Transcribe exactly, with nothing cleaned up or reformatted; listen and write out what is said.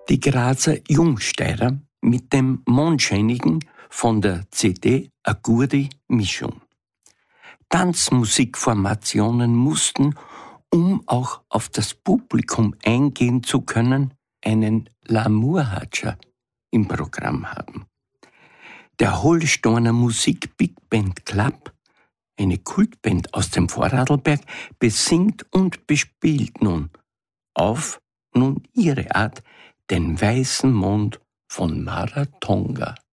Die Grazer Jungsteirer mit dem Mondscheinigen von der C D A gute Mischung. Tanzmusikformationen mussten, um auch auf das Publikum eingehen zu können, einen L'amour-Hatscher im Programm haben. Der Holsteiner Musik Big Band Club, eine Kultband aus dem Vorarlberg, besingt und bespielt nun auf nun ihre Art den weißen Mond von Maratonga.